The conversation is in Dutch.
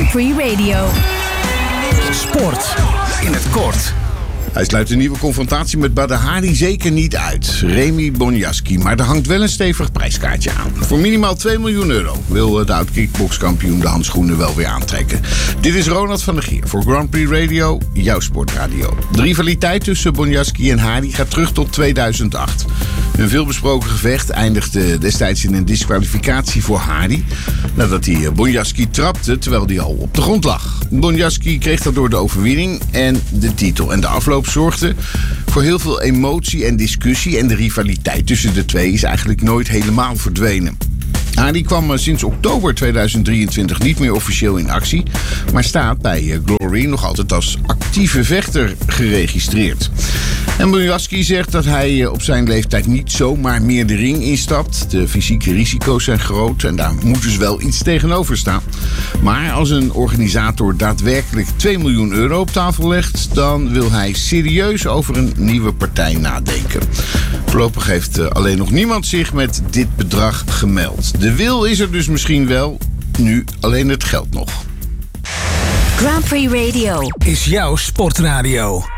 Grand Prix Radio. Sport in het kort. Hij sluit een nieuwe confrontatie met Badr Hari zeker niet uit. Remy Bonjasky, maar er hangt wel een stevig prijskaartje aan. Voor minimaal 2 miljoen euro wil de oud-kickbokskampioen de handschoenen wel weer aantrekken. Dit is Ronald van der Gier voor Grand Prix Radio, jouw sportradio. De rivaliteit tussen Bonjasky en Hari gaat terug tot 2008. Een veelbesproken gevecht eindigde destijds in een disqualificatie voor Hari, nadat hij Bonjasky trapte terwijl hij al op de grond lag. Bonjasky kreeg daardoor de overwinning en de titel. En de afloop zorgde voor heel veel emotie en discussie. En de rivaliteit tussen de twee is eigenlijk nooit helemaal verdwenen. Hari kwam sinds oktober 2023 niet meer officieel in actie, maar staat bij Glory nog altijd als actieve vechter geregistreerd. En Bonjasky zegt dat hij op zijn leeftijd niet zomaar meer de ring instapt. De fysieke risico's zijn groot en daar moet dus wel iets tegenover staan. Maar als een organisator daadwerkelijk 2 miljoen euro op tafel legt, dan wil hij serieus over een nieuwe partij nadenken. Voorlopig heeft alleen nog niemand zich met dit bedrag gemeld. De wil is er dus misschien wel, nu alleen het geld nog. Grand Prix Radio Is jouw sportradio.